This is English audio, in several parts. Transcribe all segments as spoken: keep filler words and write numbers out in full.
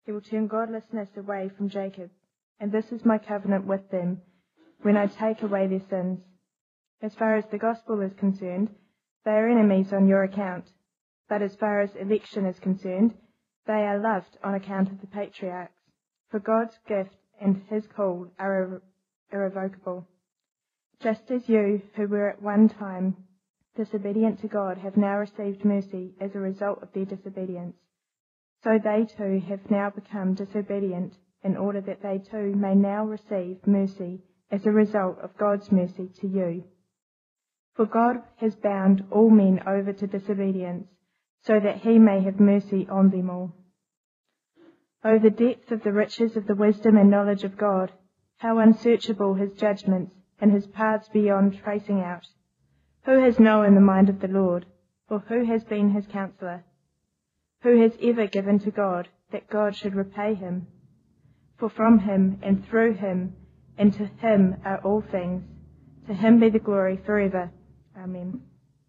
He will turn godlessness away from Jacob, and this is my covenant with them when I take away their sins. As far as the gospel is concerned, they are enemies on your account, but as far as election is concerned, they are loved on account of the patriarchs, for God's gift and his call are irrevocable. Just as you, who were at one time disobedient to God, have now received mercy as a result of their disobedience, so they too have now become disobedient, in order that they too may now receive mercy as a result of God's mercy to you. For God has bound all men over to disobedience, so that he may have mercy on them all. O the depth of the riches of the wisdom and knowledge of God! How unsearchable his judgments, and his paths beyond tracing out! Who has known the mind of the Lord, or who has been his counsellor? Who has ever given to God, that God should repay him? For from him, and through him, and to him are all things. To him be the glory forever. Amen.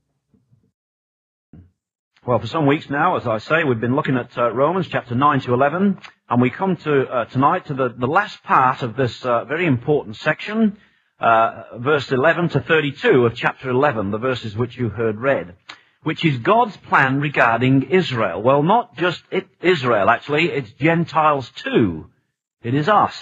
Well, for some weeks now, as I say, we've been looking at uh, Romans chapter nine to eleven, and we come to uh, tonight to the, the last part of this uh, very important section, uh, verse eleven to thirty-two of chapter eleven, the verses which you heard read, which is God's plan regarding Israel. Well, not just it, Israel, actually, it's Gentiles too. It is us.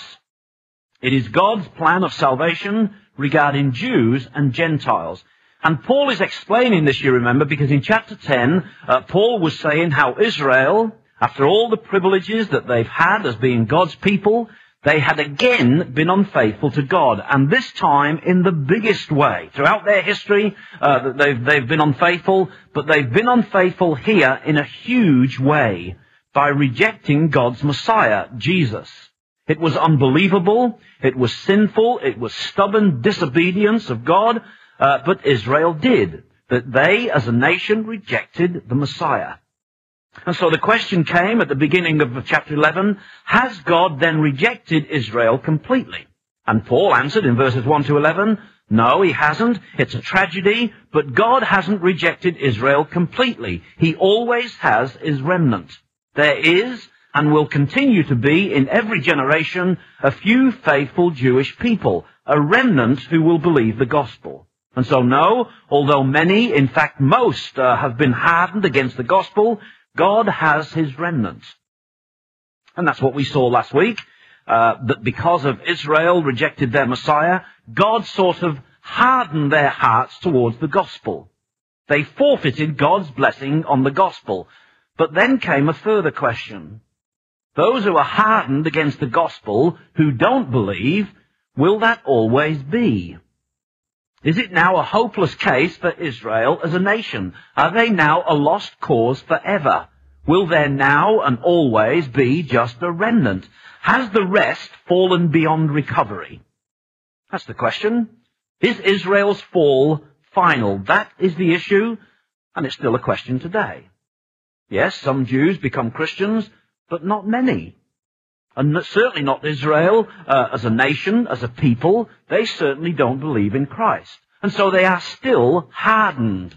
It is God's plan of salvation regarding Jews and Gentiles. And Paul is explaining this, you remember, because in chapter ten, uh, Paul was saying how Israel, after all the privileges that they've had as being God's people, they had again been unfaithful to God, and this time in the biggest way. Throughout their history, uh, they've, they've been unfaithful, but they've been unfaithful here in a huge way by rejecting God's Messiah, Jesus. It was unbelievable, it was sinful, it was stubborn disobedience of God, uh, but Israel did. That they, as a nation, rejected the Messiah. And so the question came at the beginning of chapter eleven, has God then rejected Israel completely? And Paul answered in verses one to eleven, no, he hasn't. It's a tragedy, but God hasn't rejected Israel completely. He always has his remnant. There is, and will continue to be in every generation, a few faithful Jewish people, a remnant who will believe the gospel. And so no, although many, in fact most, uh, have been hardened against the gospel, God has his remnant. And that's what we saw last week, uh, that because of Israel rejected their Messiah, God sort of hardened their hearts towards the gospel. They forfeited God's blessing on the gospel. But then came a further question. Those who are hardened against the gospel, who don't believe, will that always be? Is it now a hopeless case for Israel as a nation? Are they now a lost cause forever? Will there now and always be just a remnant? Has the rest fallen beyond recovery? That's the question. Is Israel's fall final? That is the issue, and it's still a question today. Yes, some Jews become Christians, but not many. And certainly not Israel uh, as a nation, as a people. They certainly don't believe in Christ. And so they are still hardened.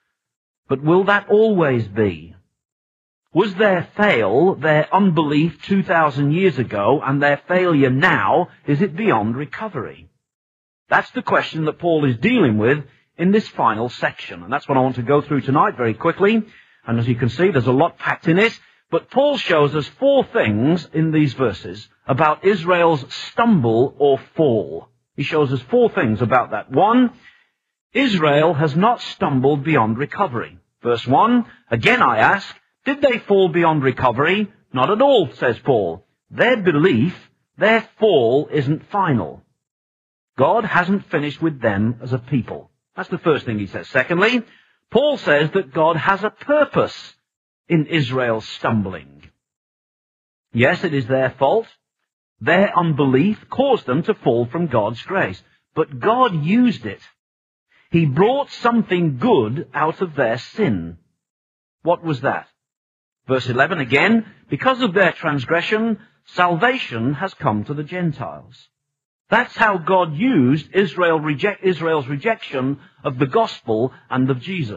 But will that always be? Was their fail, their unbelief two thousand years ago, and their failure now, is it beyond recovery? That's the question that Paul is dealing with in this final section. And that's what I want to go through tonight very quickly. And as you can see, there's a lot packed in it. But Paul shows us four things in these verses about Israel's stumble or fall. He shows us four things about that. One, Israel has not stumbled beyond recovery. Verse one, again I ask, did they fall beyond recovery? Not at all, says Paul. Their belief, their fall isn't final. God hasn't finished with them as a people. That's the first thing he says. Secondly, Paul says that God has a purpose in Israel's stumbling. Yes, it is their fault. Their unbelief caused them to fall from God's grace. But God used it. He brought something good out of their sin. What was that? Verse eleven again, because of their transgression, salvation has come to the Gentiles. That's how God used Israel reject, Israel's rejection of the gospel and of Jesus.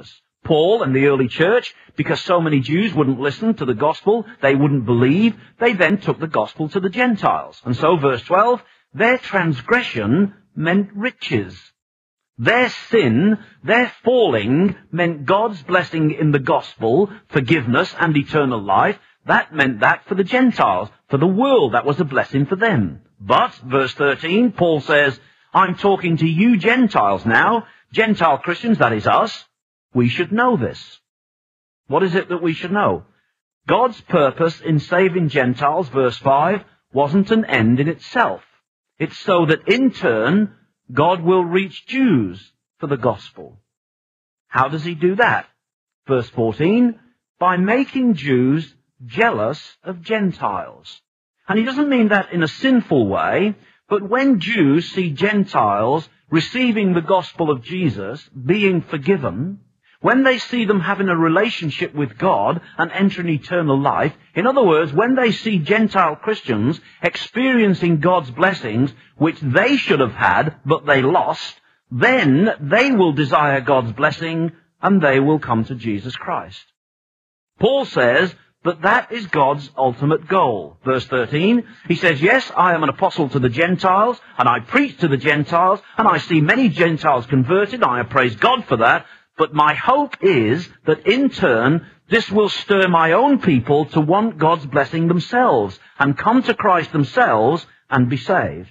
Paul and the early church, because so many Jews wouldn't listen to the gospel, they wouldn't believe, they then took the gospel to the Gentiles. And so, verse twelve, their transgression meant riches. Their sin, their falling, meant God's blessing in the gospel, forgiveness and eternal life. That meant that for the Gentiles, for the world, that was a blessing for them. But, verse thirteen, Paul says, I'm talking to you Gentiles now, Gentile Christians, that is us. We should know this. What is it that we should know? God's purpose in saving Gentiles, verse five, wasn't an end in itself. It's so that in turn, God will reach Jews for the gospel. How does he do that? Verse fourteen, by making Jews jealous of Gentiles. And he doesn't mean that in a sinful way, but when Jews see Gentiles receiving the gospel of Jesus, being forgiven, when they see them having a relationship with God and entering eternal life, in other words, when they see Gentile Christians experiencing God's blessings, which they should have had, but they lost, then they will desire God's blessing and they will come to Jesus Christ. Paul says that that is God's ultimate goal. Verse thirteen, he says, yes, I am an apostle to the Gentiles, and I preach to the Gentiles, and I see many Gentiles converted. I praise God for that. But my hope is that in turn, this will stir my own people to want God's blessing themselves and come to Christ themselves and be saved.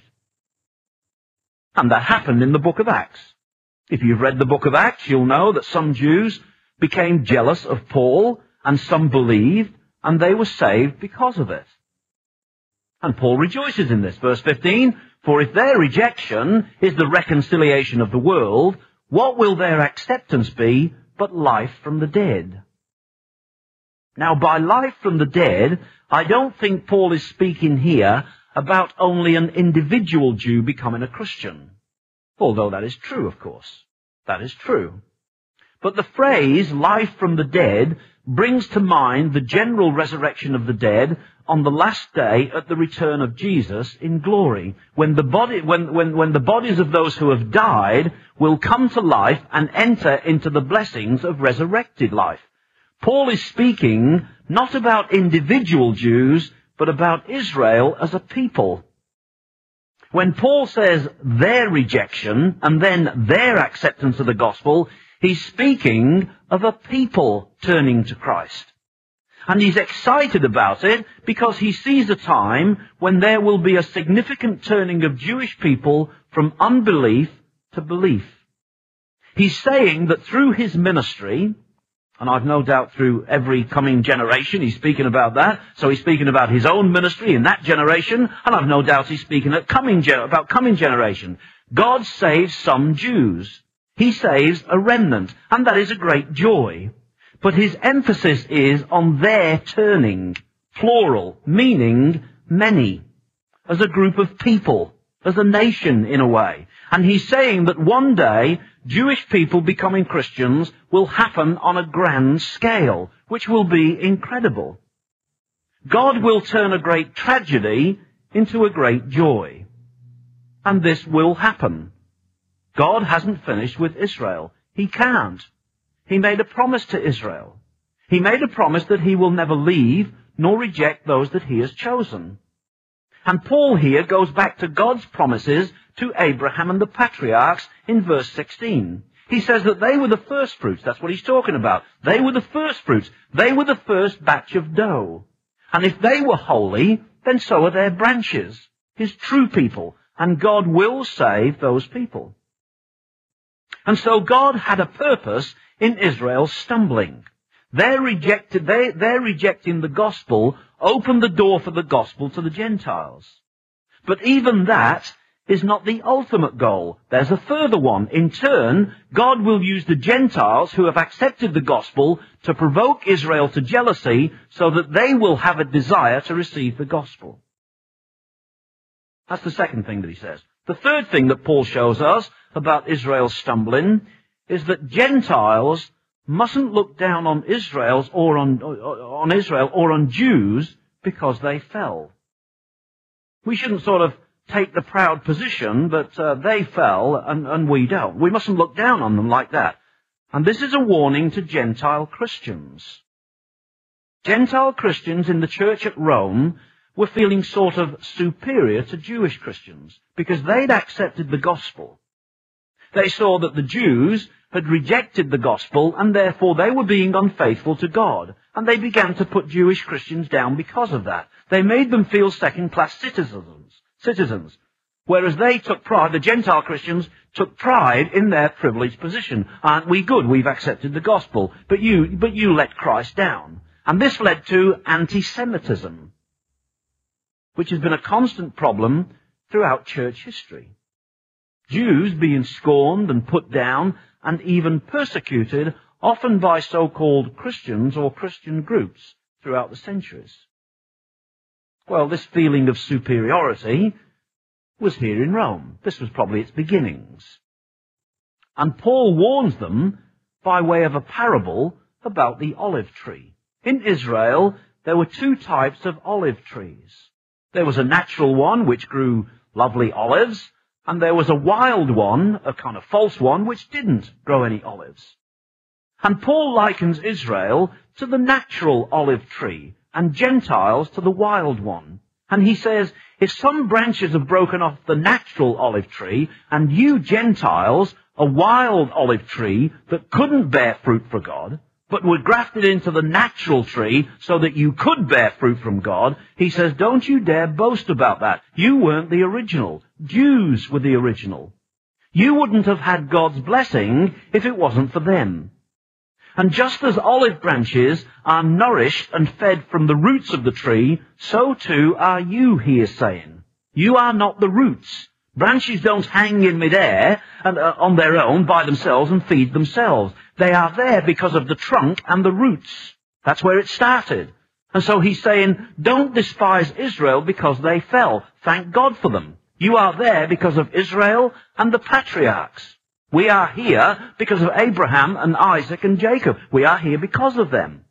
And that happened in the book of Acts. If you've read the book of Acts, you'll know that some Jews became jealous of Paul and some believed and they were saved because of it. And Paul rejoices in this. Verse fifteen, for if their rejection is the reconciliation of the world, what will their acceptance be but life from the dead? Now, by life from the dead, I don't think Paul is speaking here about only an individual Jew becoming a Christian. Although that is true, of course. That is true. But the phrase, life from the dead, brings to mind the general resurrection of the dead on the last day at the return of Jesus in glory, when the body, when, when, when the bodies of those who have died will come to life and enter into the blessings of resurrected life. Paul is speaking not about individual Jews, but about Israel as a people. When Paul says their rejection and then their acceptance of the gospel, he's speaking of a people turning to Christ. And he's excited about it because he sees a time when there will be a significant turning of Jewish people from unbelief to belief. He's saying that through his ministry, and I've no doubt through every coming generation he's speaking about that, so he's speaking about his own ministry in that generation, and I've no doubt he's speaking at coming gen- about coming generation. God saves some Jews. He saves a remnant, and that is a great joy. But his emphasis is on their turning, plural, meaning many, as a group of people, as a nation in a way. And he's saying that one day, Jewish people becoming Christians will happen on a grand scale, which will be incredible. God will turn a great tragedy into a great joy. And this will happen. God hasn't finished with Israel. He can't. He made a promise to Israel. He made a promise that he will never leave nor reject those that he has chosen. And Paul here goes back to God's promises to Abraham and the patriarchs in verse sixteen. He says that they were the first fruits. That's what he's talking about. They were the first fruits. They were the first batch of dough. And if they were holy, then so are their branches, his true people. And God will save those people. And so God had a purpose in Israel's stumbling. Their, rejected, they, their rejecting the gospel opened the door for the gospel to the Gentiles. But even that is not the ultimate goal. There's a further one. In turn, God will use the Gentiles who have accepted the gospel to provoke Israel to jealousy so that they will have a desire to receive the gospel. That's the second thing that he says. The third thing that Paul shows us about Israel's stumbling is that Gentiles mustn't look down on Israel's or on, on Israel or on Jews because they fell. We shouldn't sort of take the proud position that uh, they fell and, and we don't. We mustn't look down on them like that. And this is a warning to Gentile Christians. Gentile Christians in the church at Rome were feeling sort of superior to Jewish Christians because they'd accepted the gospel. They saw that the Jews had rejected the gospel and therefore they were being unfaithful to God. And they began to put Jewish Christians down because of that. They made them feel second-class citizens, citizens. Whereas they took pride, the Gentile Christians took pride in their privileged position. Aren't we good? We've accepted the gospel. But you, but you let Christ down. And this led to anti-Semitism, which has been a constant problem throughout church history. Jews being scorned and put down and even persecuted, often by so-called Christians or Christian groups throughout the centuries. Well, this feeling of superiority was here in Rome. This was probably its beginnings. And Paul warns them by way of a parable about the olive tree. In Israel, there were two types of olive trees. There was a natural one which grew lovely olives, and there was a wild one, a kind of false one, which didn't grow any olives. And Paul likens Israel to the natural olive tree and Gentiles to the wild one. And he says, if some branches have broken off the natural olive tree and you Gentiles, a wild olive tree that couldn't bear fruit for God, but were grafted into the natural tree so that you could bear fruit from God, he says, don't you dare boast about that. You weren't the original. Jews were the original. You wouldn't have had God's blessing if it wasn't for them. And just as olive branches are nourished and fed from the roots of the tree, so too are you, he is saying. You are not the roots. Branches don't hang in midair and uh, on their own by themselves and feed themselves. They are there because of the trunk and the roots. That's where it started. And so he's saying, don't despise Israel because they fell. Thank God for them. You are there because of Israel and the patriarchs. We are here because of Abraham and Isaac and Jacob. We are here because of them.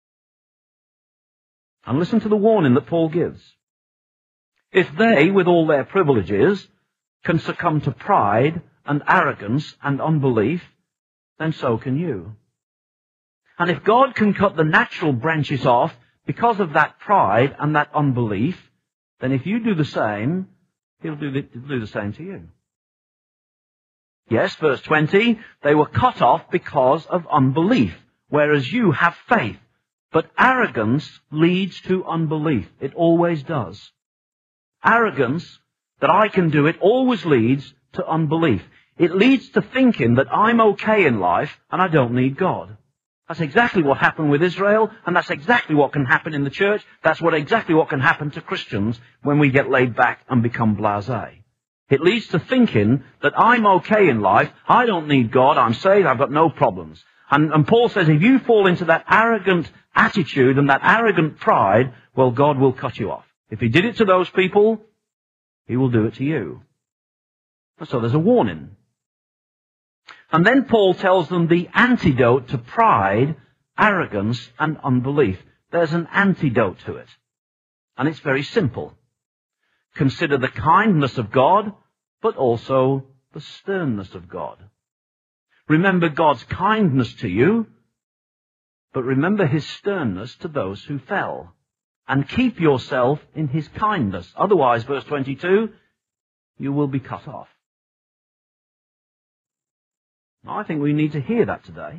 And listen to the warning that Paul gives. If they, with all their privileges, can succumb to pride and arrogance and unbelief, then so can you. And if God can cut the natural branches off because of that pride and that unbelief, then if you do the same, he'll do the, do the same to you. Yes, verse twenty, they were cut off because of unbelief, whereas you have faith. But arrogance leads to unbelief. It always does. Arrogance, that I can do it, always leads to unbelief. It leads to thinking that I'm okay in life and I don't need God. That's exactly what happened with Israel, and that's exactly what can happen in the church. That's what exactly what can happen to Christians when we get laid back and become blasé. It leads to thinking that I'm okay in life, I don't need God, I'm saved, I've got no problems. And, and Paul says if you fall into that arrogant attitude and that arrogant pride, well, God will cut you off. If he did it to those people, he will do it to you. And so there's a warning. And then Paul tells them the antidote to pride, arrogance, and unbelief. There's an antidote to it. And it's very simple. Consider the kindness of God, but also the sternness of God. Remember God's kindness to you, but remember his sternness to those who fell. And keep yourself in his kindness. Otherwise, verse twenty-two, you will be cut off. I think we need to hear that today.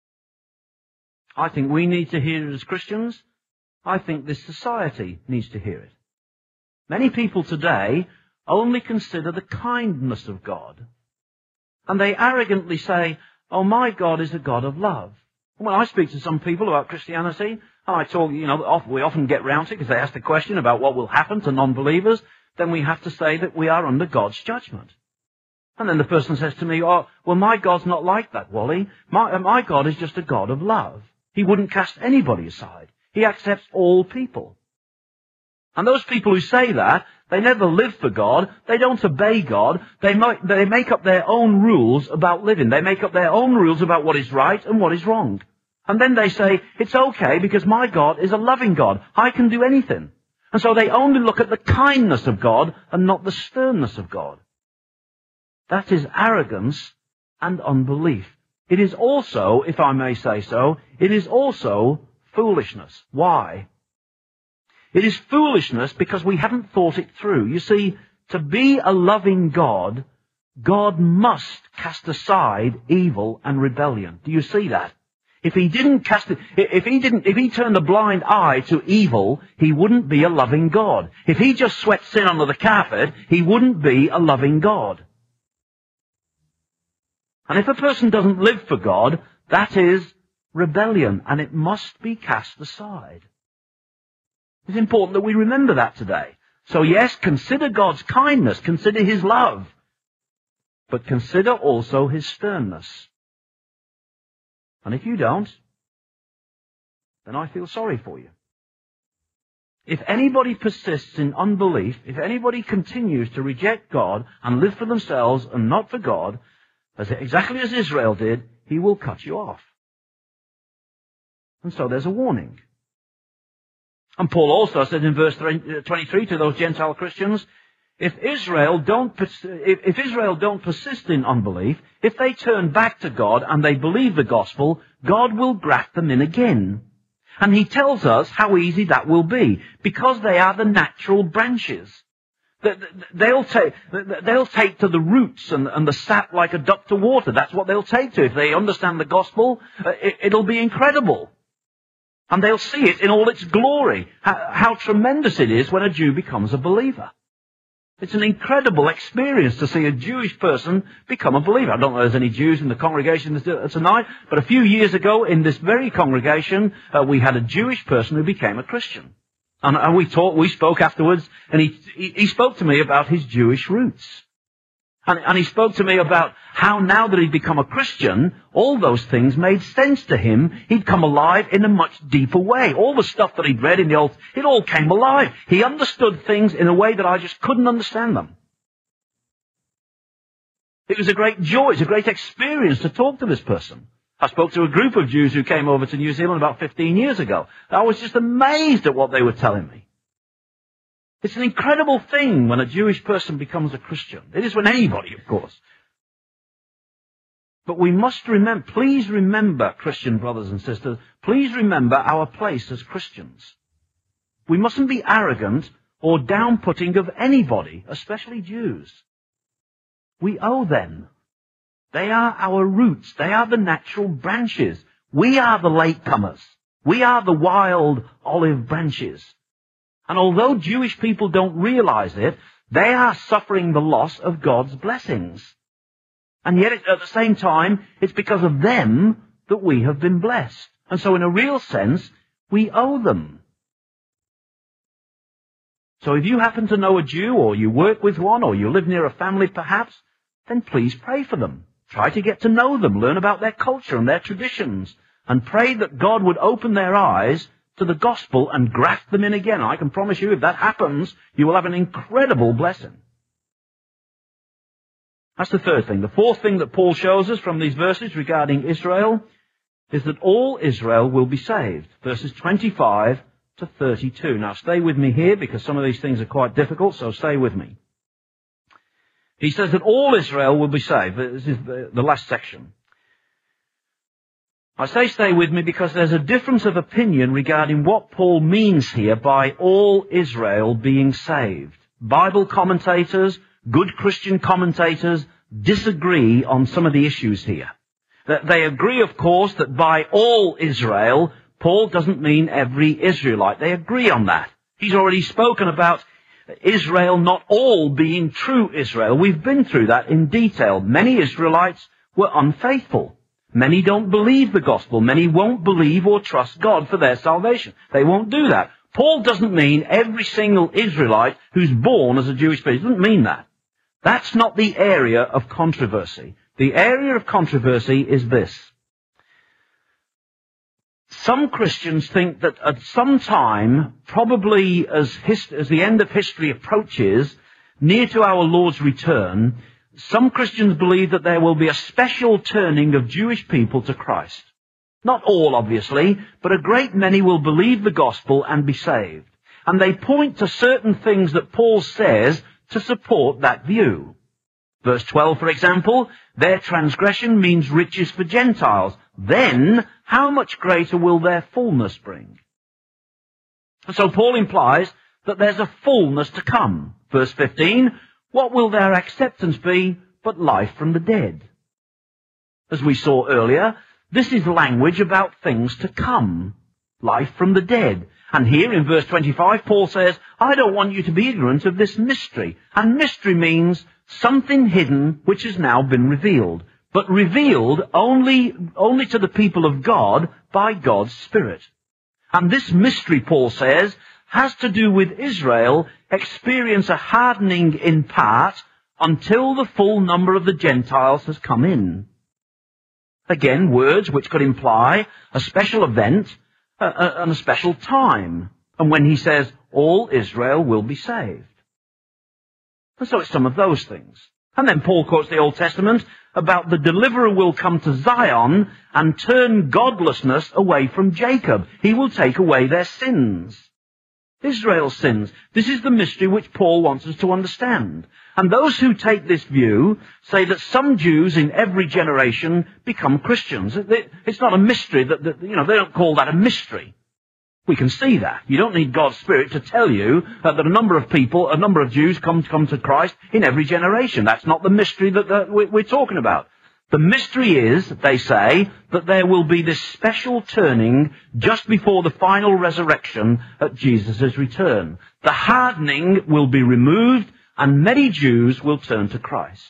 I think we need to hear it as Christians. I think this society needs to hear it. Many people today only consider the kindness of God. And they arrogantly say, oh, my God is a God of love. And when I speak to some people about Christianity, and I talk, you know, we often get round to it because they ask the question about what will happen to non-believers, then we have to say that we are under God's judgment. And then the person says to me, oh, well, my God's not like that, Wally. My, my God is just a God of love. He wouldn't cast anybody aside. He accepts all people. And those people who say that, they never live for God. They don't obey God. They, might, they make up their own rules about living. They make up their own rules about what is right and what is wrong. And then they say, it's okay because my God is a loving God. I can do anything. And so they only look at the kindness of God and not the sternness of God. That is arrogance and unbelief. it is also, if I may say so, it is also foolishness. Why? It is foolishness because we haven't thought it through. You see, to be a loving God, God must cast aside evil and rebellion. Do you see that? If he didn't cast it, if he didn't, if he turned a blind eye to evil, he wouldn't be a loving God. If he just swept sin under the carpet, he wouldn't be a loving God. And if a person doesn't live for God, that is rebellion, and it must be cast aside. It's important that we remember that today. So yes, consider God's kindness, consider his love, but consider also his sternness. And if you don't, then I feel sorry for you. If anybody persists in unbelief, if anybody continues to reject God and live for themselves and not for God, as exactly as Israel did, he will cut you off. And so there's a warning. And Paul also said in verse twenty-three to those Gentile Christians, if Israel don't, if Israel don't persist in unbelief, if they turn back to God and they believe the gospel, God will graft them in again. And he tells us how easy that will be, because they are the natural branches. They'll take, they'll take to the roots and, and the sap like a duck to water. That's what they'll take to. If they understand the gospel, it, it'll be incredible. And they'll see it in all its glory. How, how tremendous it is when a Jew becomes a believer. It's an incredible experience to see a Jewish person become a believer. I don't know if there's any Jews in the congregation tonight, but a few years ago in this very congregation, uh, we had a Jewish person who became a Christian. And, and we talked, we spoke afterwards, and he, he, he spoke to me about his Jewish roots. And, and he spoke to me about how now that he'd become a Christian, all those things made sense to him. He'd come alive in a much deeper way. All the stuff that he'd read in the Old, it all came alive. He understood things in a way that I just couldn't understand them. It was a great joy, it's a great experience to talk to this person. I spoke to a group of Jews who came over to New Zealand about fifteen years ago. I was just amazed at what they were telling me. It's an incredible thing when a Jewish person becomes a Christian. It is when anybody, of course. But we must remember, please remember, Christian brothers and sisters, please remember our place as Christians. We mustn't be arrogant or down-putting of anybody, especially Jews. We owe them. They are our roots. They are the natural branches. We are the latecomers. We are the wild olive branches. And although Jewish people don't realize it, they are suffering the loss of God's blessings. And yet at the same time, it's because of them that we have been blessed. And so in a real sense, we owe them. So if you happen to know a Jew, or you work with one, or you live near a family perhaps, then please pray for them. Try to get to know them, learn about their culture and their traditions, and pray that God would open their eyes to the gospel and graft them in again. I can promise you, if that happens, you will have an incredible blessing. That's the third thing. The fourth thing that Paul shows us from these verses regarding Israel is that all Israel will be saved. Verses twenty-five to thirty-two. Now stay with me here because some of these things are quite difficult, so stay with me. He says that all Israel will be saved. This is the, the last section. I say stay with me because there's a difference of opinion regarding what Paul means here by all Israel being saved. Bible commentators, good Christian commentators, disagree on some of the issues here. They agree, of course, that by all Israel, Paul doesn't mean every Israelite. They agree on that. He's already spoken about Israel not all being true Israel. We've been through that in detail. Many Israelites were unfaithful. Many don't believe the gospel. Many won't believe or trust God for their salvation. They won't do that. Paul doesn't mean every single Israelite who's born as a Jewish person. He doesn't mean that. That's not the area of controversy. The area of controversy is this. Some Christians think that at some time, probably as, hist- as the end of history approaches, near to our Lord's return, some Christians believe that there will be a special turning of Jewish people to Christ. Not all, obviously, but a great many will believe the gospel and be saved. And they point to certain things that Paul says to support that view. Verse twelve, for example, their transgression means riches for Gentiles. Then, how much greater will their fullness bring? So Paul implies that there's a fullness to come. Verse fifteen, what will their acceptance be but life from the dead? As we saw earlier, this is language about things to come. Life from the dead. And here in verse twenty-five, Paul says, I don't want you to be ignorant of this mystery. And mystery means something hidden which has now been revealed. But revealed only, only to the people of God by God's Spirit. And this mystery, Paul says, has to do with Israel experience a hardening in part until the full number of the Gentiles has come in. Again, words which could imply a special event uh, uh, and a special time. And when he says, all Israel will be saved. And so it's some of those things. And then Paul quotes the Old Testament about the deliverer will come to Zion and turn godlessness away from Jacob. He will take away their sins. Israel's sins. This is the mystery which Paul wants us to understand. And those who take this view say that some Jews in every generation become Christians. It's not a mystery that, that you know, they don't call that a mystery. We can see that. You don't need God's Spirit to tell you uh, that a number of people, a number of Jews come, come to Christ in every generation. That's not the mystery that, that we're talking about. The mystery is, they say, that there will be this special turning just before the final resurrection at Jesus' return. The hardening will be removed and many Jews will turn to Christ.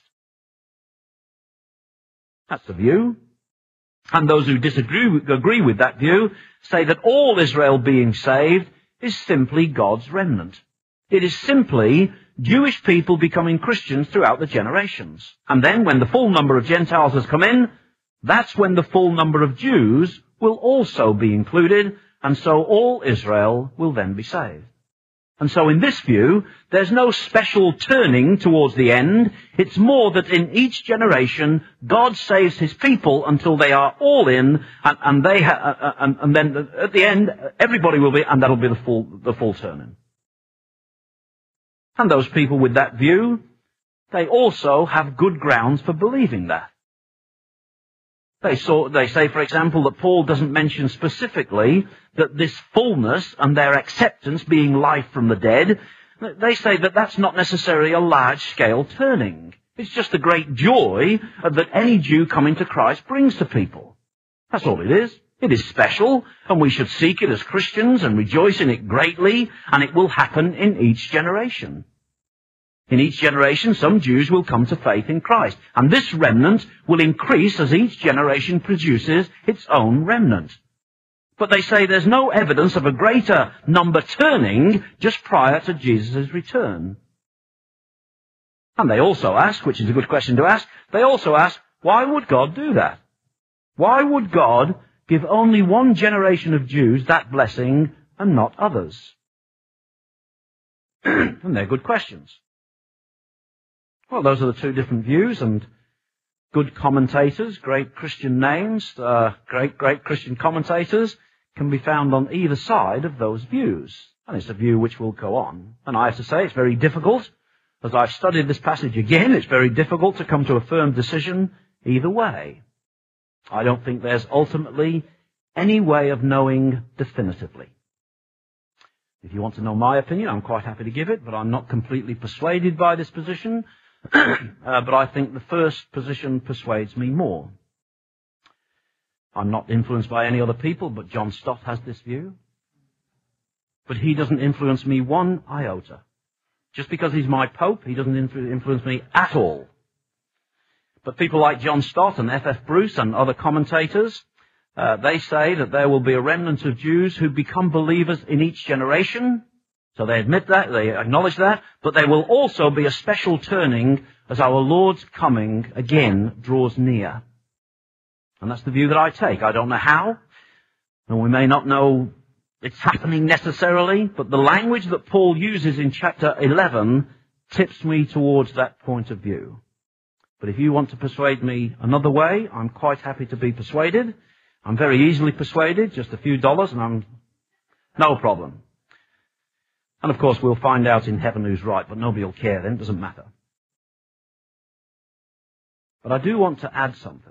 That's the view. And those who disagree agree with that view say that all Israel being saved is simply God's remnant. It is simply Jewish people becoming Christians throughout the generations. And then when the full number of Gentiles has come in, that's when the full number of Jews will also be included, and so all Israel will then be saved. And so in this view, there's no special turning towards the end. It's more that in each generation, God saves his people until they are all in, and, and they ha- uh, and, and then at the end, everybody will be, and that'll be the full, the full turning. And those people with that view, they also have good grounds for believing that. They, saw, they say, for example, that Paul doesn't mention specifically that this fullness and their acceptance being life from the dead, they say that that's not necessarily a large-scale turning. It's just the great joy that any Jew coming to Christ brings to people. That's all it is. It is special, and we should seek it as Christians and rejoice in it greatly, and it will happen in each generation. In each generation, some Jews will come to faith in Christ, and this remnant will increase as each generation produces its own remnant. But they say there's no evidence of a greater number turning just prior to Jesus' return. And they also ask, which is a good question to ask, they also ask, why would God do that? Why would God give only one generation of Jews that blessing and not others? And they're good questions. Well, those are the two different views, and good commentators, great Christian names, uh, great, great Christian commentators can be found on either side of those views. And it's a view which will go on. And I have to say it's very difficult. As I've studied this passage again, it's very difficult to come to a firm decision either way. I don't think there's ultimately any way of knowing definitively. If you want to know my opinion, I'm quite happy to give it, but I'm not completely persuaded by this position. uh, but I think the first position persuades me more. I'm not influenced by any other people, but John Stott has this view. But he doesn't influence me one iota. Just because he's my pope, he doesn't influence me at all. But people like John Stott and F F Bruce and other commentators, uh, they say that there will be a remnant of Jews who become believers in each generation. So they admit that, they acknowledge that, but there will also be a special turning as our Lord's coming again draws near. And that's the view that I take. I don't know how, and we may not know it's happening necessarily, but the language that Paul uses in chapter eleven tips me towards that point of view. But if you want to persuade me another way, I'm quite happy to be persuaded. I'm very easily persuaded, just a few dollars, and I'm no problem. And of course, we'll find out in heaven who's right, but nobody will care then, it doesn't matter. But I do want to add something.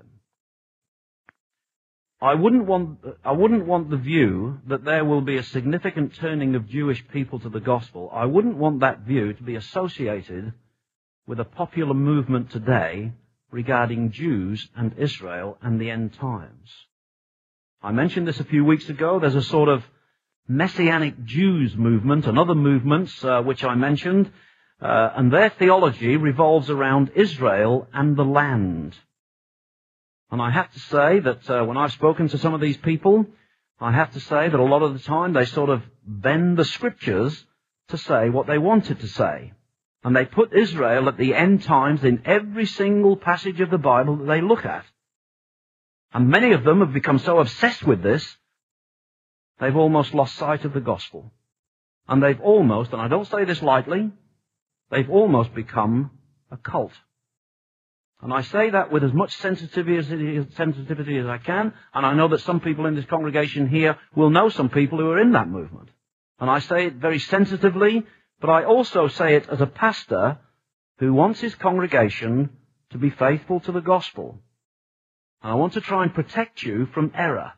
I wouldn't want, I wouldn't want the view that there will be a significant turning of Jewish people to the gospel. I wouldn't want that view to be associated with a popular movement today regarding Jews and Israel and the end times. I mentioned this a few weeks ago. There's a sort of Messianic Jews movement and other movements uh, which I mentioned, uh, and their theology revolves around Israel and the land. And I have to say that uh, when I've spoken to some of these people, I have to say that a lot of the time they sort of bend the scriptures to say what they wanted to say. And they put Israel at the end times in every single passage of the Bible that they look at. And many of them have become so obsessed with this, they've almost lost sight of the gospel. And they've almost, and I don't say this lightly, they've almost become a cult. And I say that with as much sensitivity as, sensitivity as I can, and I know that some people in this congregation here will know some people who are in that movement. And I say it very sensitively, but I also say it as a pastor who wants his congregation to be faithful to the gospel. And I want to try and protect you from error.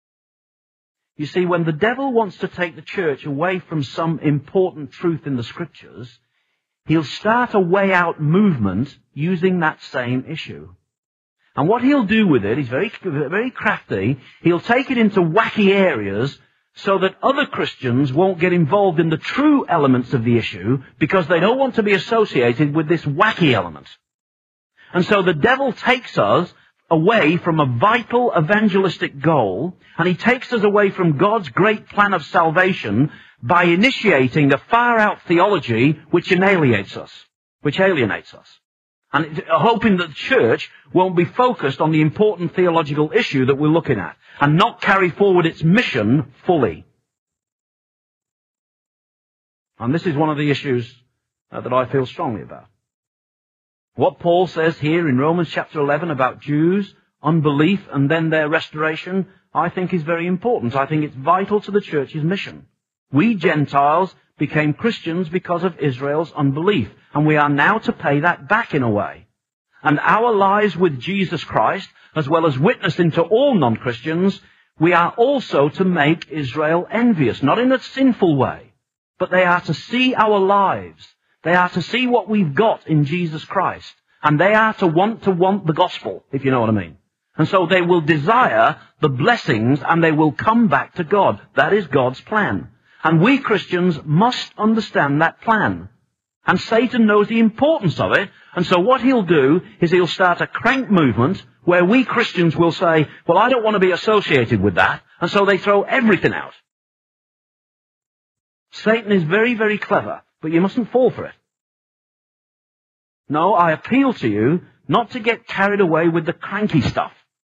You see, when the devil wants to take the church away from some important truth in the scriptures, he'll start a way out movement using that same issue. And what he'll do with it, he's very, very crafty, he'll take it into wacky areas so that other Christians won't get involved in the true elements of the issue because they don't want to be associated with this wacky element. And so the devil takes us away from a vital evangelistic goal, and he takes us away from God's great plan of salvation by initiating a far-out theology which alienates us, which alienates us. And hoping that the church won't be focused on the important theological issue that we're looking at, and not carry forward its mission fully. And this is one of the issues uh, that I feel strongly about. What Paul says here in Romans chapter eleven about Jews, unbelief, and then their restoration, I think is very important. I think it's vital to the church's mission. We Gentiles became Christians because of Israel's unbelief, and we are now to pay that back in a way. And our lives with Jesus Christ, as well as witnessing to all non-Christians, we are also to make Israel envious, not in a sinful way, but they are to see our lives. They are to see what we've got in Jesus Christ. And they are to want to want the gospel, if you know what I mean. And so they will desire the blessings and they will come back to God. That is God's plan. And we Christians must understand that plan. And Satan knows the importance of it. And so what he'll do is he'll start a crank movement where we Christians will say, well, I don't want to be associated with that. And so they throw everything out. Satan is very, very clever. But you mustn't fall for it. No, I appeal to you not to get carried away with the cranky stuff.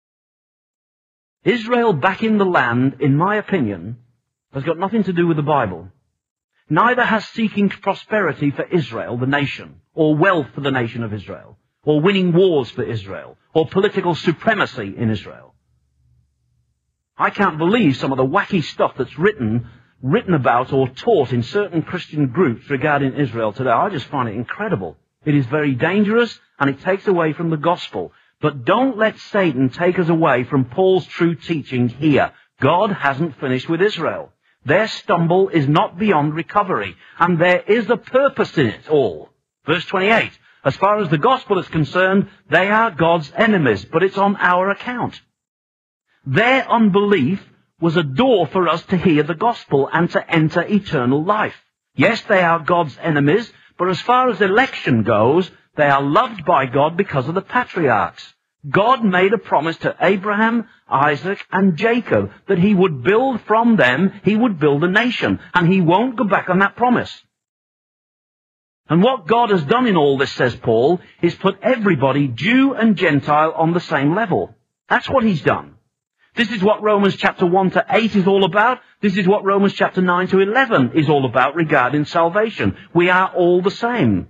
Israel back in the land, in my opinion, has got nothing to do with the Bible. Neither has seeking prosperity for Israel, the nation, or wealth for the nation of Israel, or winning wars for Israel, or political supremacy in Israel. I can't believe some of the wacky stuff that's written written about or taught in certain Christian groups regarding Israel today. I just find it incredible. It is very dangerous and it takes away from the gospel. But don't let Satan take us away from Paul's true teaching here. God hasn't finished with Israel. Their stumble is not beyond recovery, and there is a purpose in it all. Verse twenty-eight, as far as the gospel is concerned, they are God's enemies, but it's on our account. Their unbelief was a door for us to hear the gospel and to enter eternal life. Yes, they are God's enemies, but as far as election goes, they are loved by God because of the patriarchs. God made a promise to Abraham, Isaac, and Jacob that he would build from them, he would build a nation, and he won't go back on that promise. And what God has done in all this, says Paul, is put everybody, Jew and Gentile, on the same level. That's what he's done. This is what Romans chapter one to eight is all about. This is what Romans chapter nine to eleven is all about regarding salvation. We are all the same.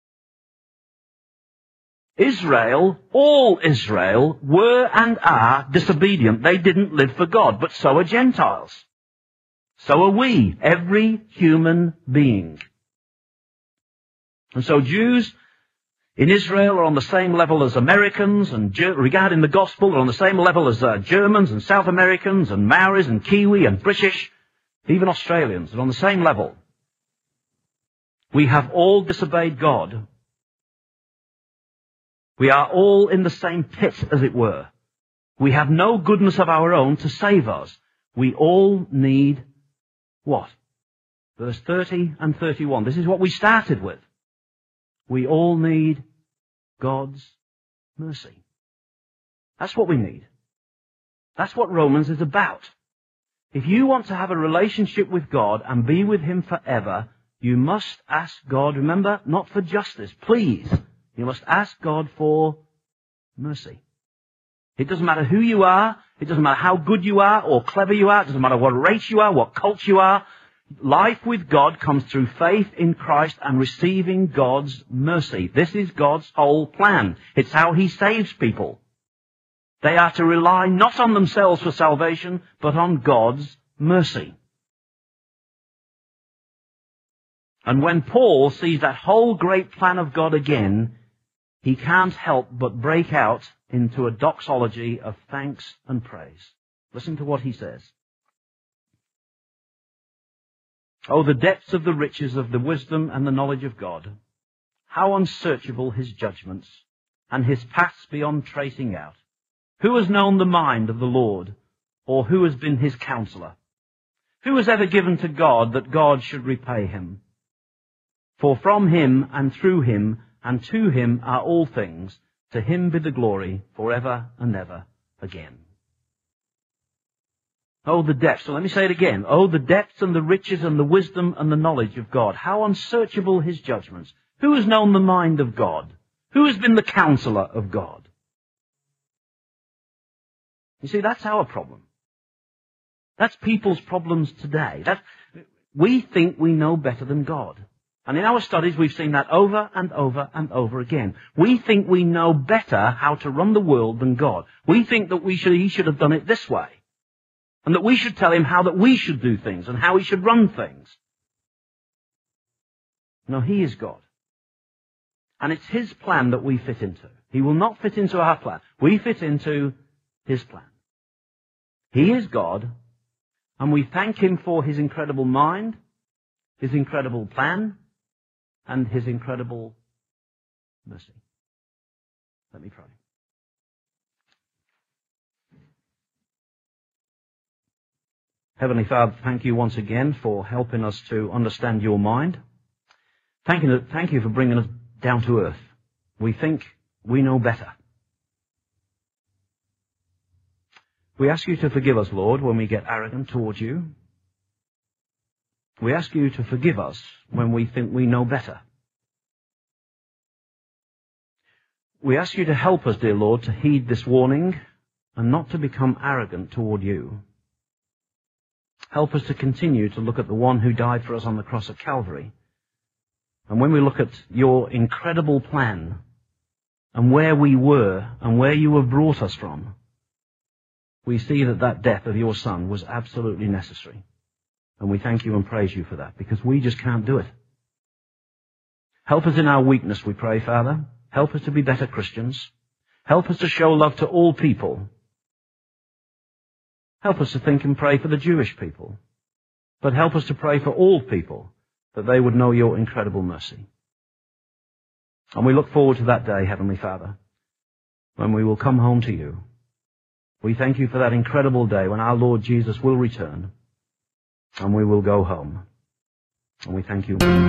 Israel, all Israel, were and are disobedient. They didn't live for God, but so are Gentiles. So are we, every human being. And so Jews, in Israel are on the same level as Americans, and Ger- regarding the gospel are on the same level as uh, Germans and South Americans and Maoris and Kiwi and British, even Australians are on the same level. We have all disobeyed God. We are all in the same pit, as it were. We have no goodness of our own to save us. We all need what? Verse thirty and thirty-one. This is what we started with. We all need God's mercy. That's what we need. That's what Romans is about. If you want to have a relationship with God and be with Him forever, you must ask God, remember, not for justice, please. You must ask God for mercy. It doesn't matter who you are. It doesn't matter how good you are or clever you are. It doesn't matter what race you are, what culture you are. Life with God comes through faith in Christ and receiving God's mercy. This is God's whole plan. It's how He saves people. They are to rely not on themselves for salvation, but on God's mercy. And when Paul sees that whole great plan of God again, he can't help but break out into a doxology of thanks and praise. Listen to what he says. Oh, the depths of the riches of the wisdom and the knowledge of God. How unsearchable His judgments, and His paths beyond tracing out. Who has known the mind of the Lord, or who has been His counselor? Who has ever given to God that God should repay him? For from Him and through Him and to Him are all things. To Him be the glory forever and ever again. Oh, the depths. So let me say it again. Oh, the depths and the riches and the wisdom and the knowledge of God. How unsearchable His judgments. Who has known the mind of God? Who has been the counselor of God? You see, that's our problem. That's people's problems today. That, we think we know better than God. And in our studies, we've seen that over and over and over again. We think we know better how to run the world than God. We think that we should, He should have done it this way. And that we should tell Him how that we should do things and how He should run things. No, He is God. And it's His plan that we fit into. He will not fit into our plan. We fit into His plan. He is God, and we thank Him for His incredible mind, His incredible plan, and His incredible mercy. Let me pray. Heavenly Father, thank You once again for helping us to understand Your mind. Thank you, thank you for bringing us down to earth. We think we know better. We ask You to forgive us, Lord, when we get arrogant towards You. We ask You to forgive us when we think we know better. We ask You to help us, dear Lord, to heed this warning and not to become arrogant toward You. Help us to continue to look at the one who died for us on the cross of Calvary. And when we look at Your incredible plan and where we were and where You have brought us from, we see that that death of Your Son was absolutely necessary. And we thank You and praise You for that, because we just can't do it. Help us in our weakness, we pray, Father. Help us to be better Christians. Help us to show love to all people. Help us to think and pray for the Jewish people. But help us to pray for all people, that they would know Your incredible mercy. And we look forward to that day, Heavenly Father, when we will come home to You. We thank You for that incredible day when our Lord Jesus will return and we will go home. And we thank You.